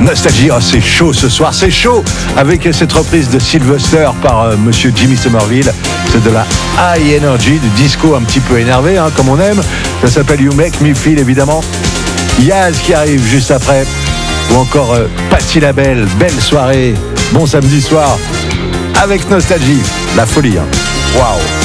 Nostalgie, oh, c'est chaud ce soir, c'est chaud avec cette reprise de Sylvester par monsieur Jimmy Somerville. C'est de la high energy, du disco un petit peu énervé, hein, comme on aime. Ça s'appelle You Make Me Feel, évidemment. Yaz qui arrive juste après. Ou encore Patti LaBelle, belle soirée, bon samedi soir avec Nostalgie, la folie. Hein. Waouh.